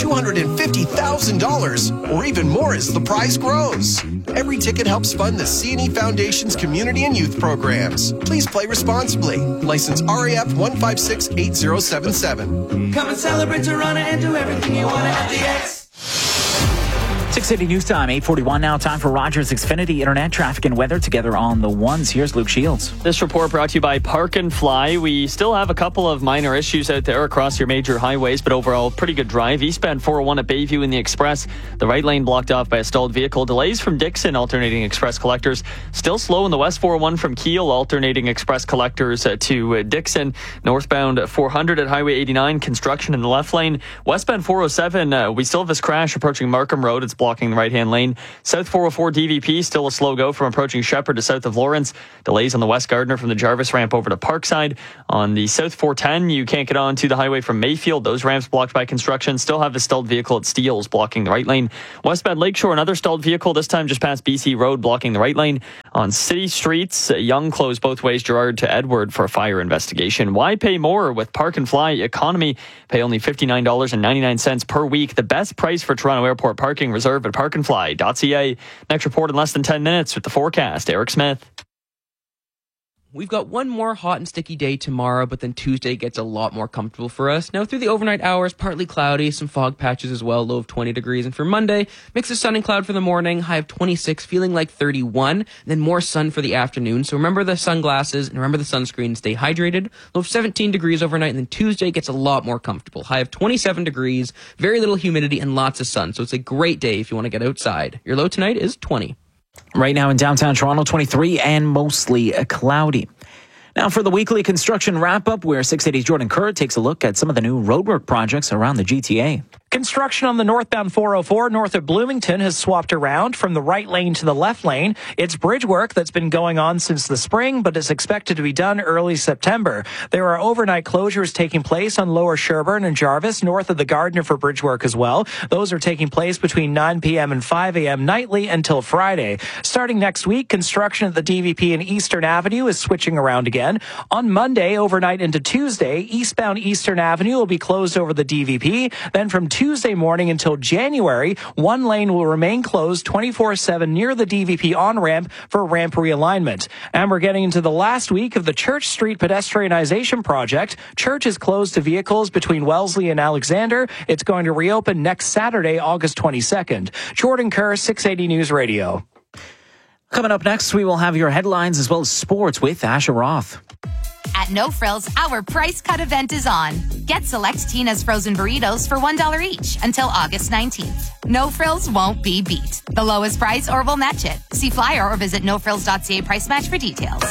S14: $250,000 or even more as the prize grows. Every ticket helps fund the CNE Foundation's community and youth programs. Please play responsibly. License RAF 1568077.
S3: Come and celebrate Toronto and do everything you want at the X.
S31: 6:80 news time, 8:41 now. Time for Rogers Xfinity Internet traffic and weather together on the ones. Here's Luke Shields.
S5: This report brought to you by Park and Fly. We still have a couple of minor issues out there across your major highways, but overall, pretty good drive. Eastbound 401 at Bayview in the Express. The right lane blocked off by a stalled vehicle. Delays from Dixon, alternating express collectors. Still slow in the West 401 from Kiel, alternating express collectors to Dixon. Northbound 400 at Highway 89, construction in the left lane. Westbound 407, we still have this crash approaching Markham Road. It's blocking the right-hand lane. South 404 DVP, still a slow go from approaching Shepherd to south of Lawrence. Delays on the West Gardiner from the Jarvis ramp over to Parkside. On the South 410, you can't get onto the highway from Mayfield. Those ramps blocked by construction. Still have a stalled vehicle at Steeles blocking the right lane. Westbound Lakeshore, another stalled vehicle, this time just past BC Road, blocking the right lane. On city streets, Young closed both ways Gerrard to Edward for a fire investigation. Why pay more with Park and Fly Economy? Pay only $59.99 per week. The best price for Toronto Airport parking, reserved at parkandfly.ca. Next report in less than 10 minutes with the forecast. Eric Smith.
S2: We've got one more hot and sticky day tomorrow, but then Tuesday gets a lot more comfortable for us. Now, through the overnight hours, partly cloudy, some fog patches as well, low of 20 degrees. And for Monday, mix of sun and cloud for the morning, high of 26, feeling like 31, then more sun for the afternoon. So remember the sunglasses and remember the sunscreen, stay hydrated. Low of 17 degrees overnight, and then Tuesday gets a lot more comfortable. High of 27 degrees, very little humidity, and lots of sun. So it's a great day if you want to get outside. Your low tonight is 20.
S31: Right now in downtown Toronto, 23 and mostly cloudy. Now for the weekly construction wrap-up, where 680's Jordan Kerr takes a look at some of the new roadwork projects around the GTA.
S15: Construction on the northbound 404 north of Bloomington has swapped around from the right lane to the left lane. It's bridge work that's been going on since the spring, but is expected to be done early September. There are overnight closures taking place on Lower Sherbourne and Jarvis, north of the Gardiner for bridge work as well. Those are taking place between 9 p.m. and 5 a.m. nightly until Friday. Starting next week, construction at the DVP and Eastern Avenue is switching around again. On Monday, overnight into Tuesday, eastbound Eastern Avenue will be closed over the DVP. Then from Tuesday morning until January, one lane will remain closed 24/7 near the DVP on-ramp for ramp realignment. And we're getting into the last week of the Church Street pedestrianization project. Church is closed to vehicles between Wellesley and Alexander. It's going to reopen next Saturday, August 22nd. Jordan Kerr, 680 News Radio.
S31: Coming up next, we will have your headlines as well as sports with Asher Roth.
S16: At No Frills, our price cut event is on. Get select Tina's frozen burritos for $1 each until August 19th. No Frills won't be beat. The lowest price or we'll match it. See flyer or visit nofrills.ca price match for details.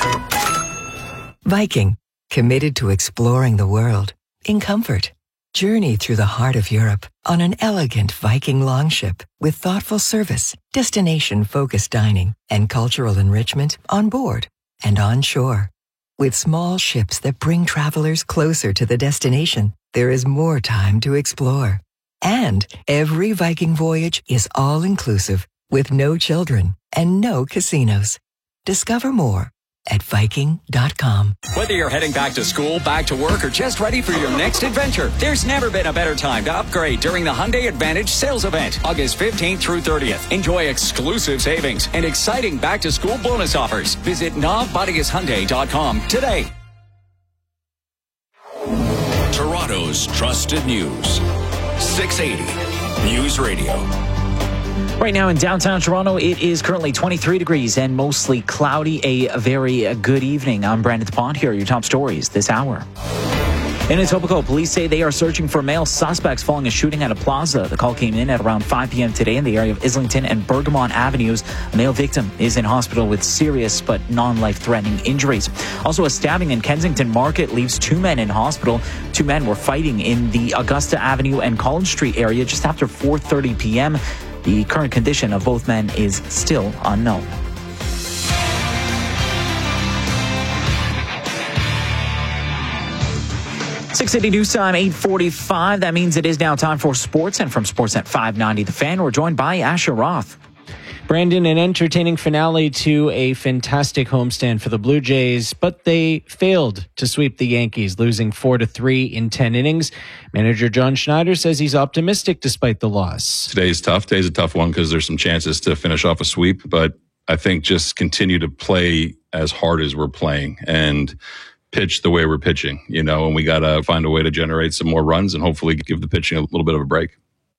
S18: Viking, committed to exploring the world in comfort. Journey through the heart of Europe on an elegant Viking longship with thoughtful service, destination-focused dining, and cultural enrichment on board and on shore. With small ships that bring travelers closer to the destination, there is more time to explore. And every Viking voyage is all-inclusive with no children and no casinos. Discover more at Viking.com.
S20: Whether you're heading back to school, back to work, or just ready for your next adventure, there's never been a better time to upgrade during the Hyundai Advantage sales event, August 15th through 30th. Enjoy exclusive savings and exciting back-to-school bonus offers. Visit NavBodigasHyundai.com today.
S19: Toronto's trusted news. 680 News Radio.
S31: Right now in downtown Toronto, it is currently 23 degrees and mostly cloudy. A very good evening. I'm Brandon DuPont. Here are your top stories this hour. In Etobicoke, police say they are searching for male suspects following a shooting at a plaza. The call came in at around 5 p.m. today in the area of Islington and Bergamot Avenues. A male victim is in hospital with serious but non-life-threatening injuries. Also, a stabbing in Kensington Market leaves 2 men in hospital. 2 men were fighting in the Augusta Avenue and College Street area just after 4:30 p.m. The current condition of both men is still unknown. 680 News Time, 8:45. That means it is now time for Sports. And from Sportsnet 590, The Fan, we're joined by Asher Roth.
S4: Brandon, an entertaining finale to a fantastic homestand for the Blue Jays, but they failed to sweep the Yankees, losing 4-3 in 10 innings. Manager John Schneider says he's optimistic despite the loss.
S17: Today's tough. Today's a tough one because there's some chances to finish off a sweep, but I think just continue to play as hard as we're playing and pitch the way we're pitching, and we got to find a way to generate some more runs and hopefully give the pitching a little bit of a break.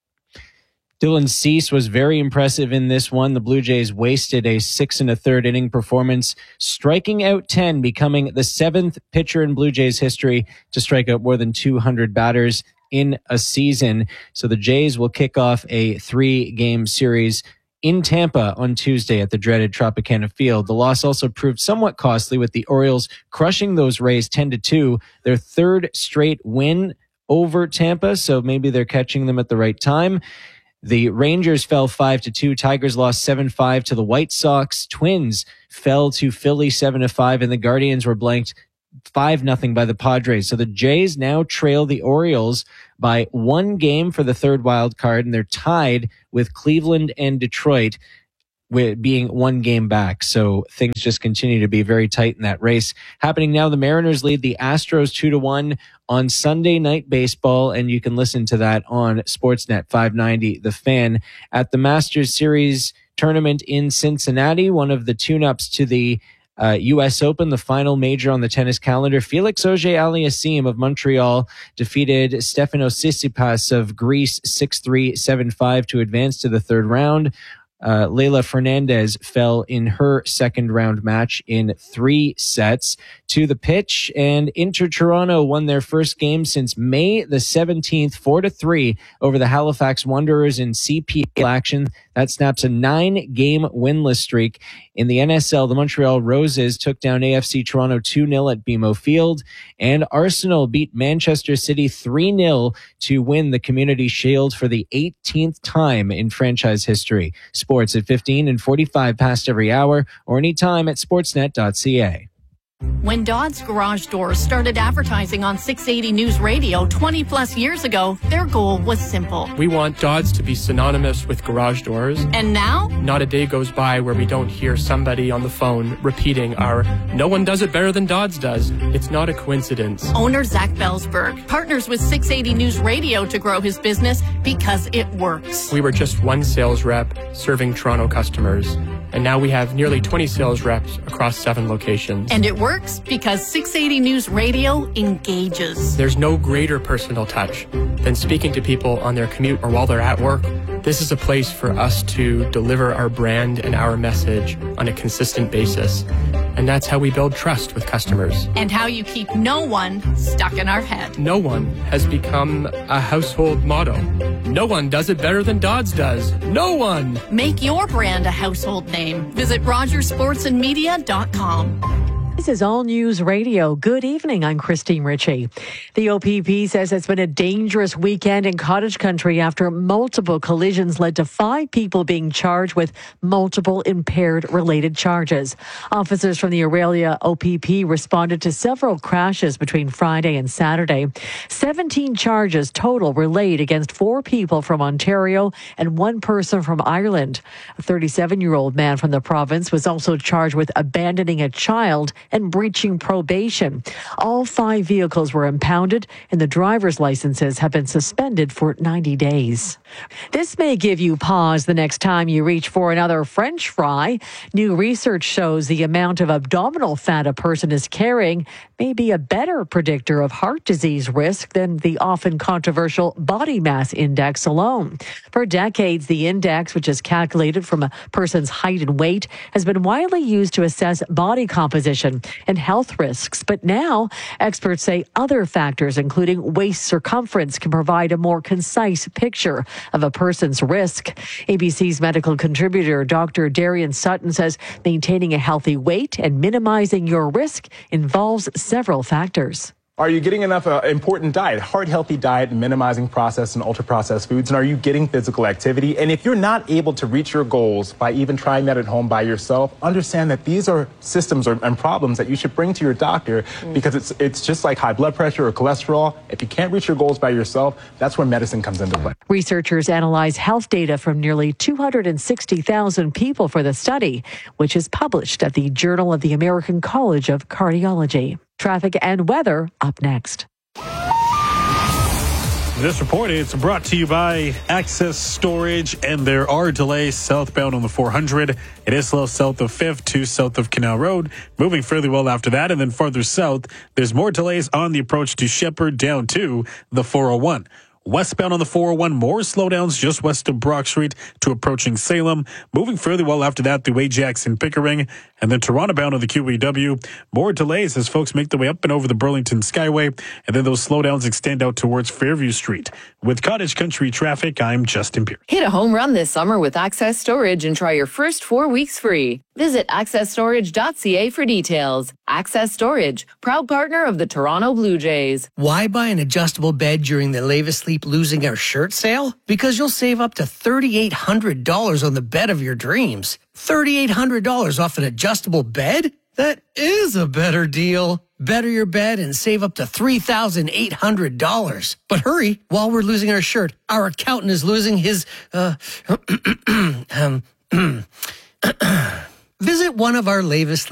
S4: Dylan Cease was very impressive in this one. The Blue Jays wasted a 6 1/3 inning performance, striking out 10, becoming the 7th pitcher in Blue Jays history to strike out more than 200 batters in a season. So the Jays will kick off a 3-game series in Tampa on Tuesday at the dreaded Tropicana Field. The loss also proved somewhat costly, with the Orioles crushing those Rays 10-2, their 3rd straight win over Tampa, so maybe they're catching them at the right time. The Rangers fell 5-2. Tigers lost 7-5 to the White Sox. Twins fell to Philly 7-5, and the Guardians were blanked 5-0 by the Padres. So the Jays now trail the Orioles by 1 game for the 3rd wild card, and they're tied with Cleveland and Detroit, with being 1 game back. So things just continue to be very tight in that race. Happening now, the Mariners lead the Astros 2-1 on Sunday Night Baseball, and you can listen to that on Sportsnet 590, The Fan. At the Masters Series tournament in Cincinnati, one of the tune-ups to the U.S. Open, the final major on the tennis calendar, Felix Auger-Aliassime of Montreal defeated Stefanos Tsitsipas of Greece 6-3, 7-5 to advance to the 3rd round. Leylah Fernandez fell in her 2nd round match in 3 sets. To the pitch, and Inter Toronto won their first game since May the 17th, 4-3 over the Halifax Wanderers in CPL action. That snaps a 9-game winless streak. In the NSL, the Montreal Roses took down AFC Toronto 2-0 at BMO Field, and Arsenal beat Manchester City 3-0 to win the Community Shield for the 18th time in franchise history. Sports at 15 and 45 past every hour, or anytime at sportsnet.ca.
S12: When Dodds Garage Doors started advertising on 680 News Radio 20 plus years ago, their goal was simple.
S21: We want Dodds to be synonymous with garage doors.
S12: And now?
S21: Not a day goes by where we don't hear somebody on the phone repeating our "no one does it better than Dodds does." It's not a coincidence.
S12: Owner Zach Belsberg partners with 680 News Radio to grow his business because it works.
S21: We were just 1 sales rep serving Toronto customers, and now we have nearly 20 sales reps across 7 locations.
S12: And it works because 680 News Radio engages.
S21: There's no greater personal touch than speaking to people on their commute or while they're at work. This is a place for us to deliver our brand and our message on a consistent basis. And that's how we build trust with customers.
S12: And how you keep no one stuck in our head.
S21: No one has become a household motto. No one does it better than Dodds does. No one!
S12: Make your brand a household name. Visit RogersSportsandMedia.com.
S22: This is All News Radio. Good evening. I'm Christine Ritchie. The OPP says it's been a dangerous weekend in cottage country after multiple collisions led to 5 people being charged with multiple impaired-related charges. Officers from the Aurelia OPP responded to several crashes between Friday and Saturday. 17 charges total were laid against 4 people from Ontario and 1 person from Ireland. A 37-year-old man from the province was also charged with abandoning a child and breaching probation. All 5 vehicles were impounded, and the driver's licenses have been suspended for 90 days. This may give you pause the next time you reach for another French fry. New research shows the amount of abdominal fat a person is carrying may be a better predictor of heart disease risk than the often controversial body mass index alone. For decades, the index, which is calculated from a person's height and weight, has been widely used to assess body composition and health risks. But now, experts say other factors, including waist circumference, can provide a more concise picture of a person's risk. ABC's medical contributor, Dr. Darian Sutton, says maintaining a healthy weight and minimizing your risk involves several factors.
S1: Are you getting enough important diet, heart-healthy diet, minimizing processed and ultra-processed foods? And are you getting physical activity? And if you're not able to reach your goals by even trying that at home by yourself, understand that these are systems and problems that you should bring to your doctor because it's just like high blood pressure or cholesterol. If you can't reach your goals by yourself, that's where medicine comes into play.
S22: Researchers analyze health data from nearly 260,000 people for the study, which is published at the Journal of the American College of Cardiology. Traffic and weather up next.
S10: This report is brought to you by Access Storage, and there are delays southbound on the 400. It is slow south of 5th to south of Canal Road, moving fairly well after that, and then farther south, there's more delays on the approach to Shepherd down to the 401. Westbound on the 401, more slowdowns just west of Brock Street to approaching Salem. Moving fairly well after that through Ajax and Pickering. And then Toronto bound on the QEW. More delays as folks make their way up and over the Burlington Skyway. And then those slowdowns extend out towards Fairview Street. With Cottage Country traffic, I'm Justin Pierce.
S6: Hit a home run this summer with Access Storage and try your first 4 weeks free. Visit accessstorage.ca for details. Access Storage, proud partner of the Toronto Blue Jays.
S7: Why buy an adjustable bed during the Leave Asleep Losing Our Shirt sale? Because you'll save up to $3,800 on the bed of your dreams. $3,800 off an adjustable bed? That is a better deal. Better your bed and save up to $3,800. But hurry, while we're losing our shirt, our accountant is losing his, Visit one of our Leave Asleep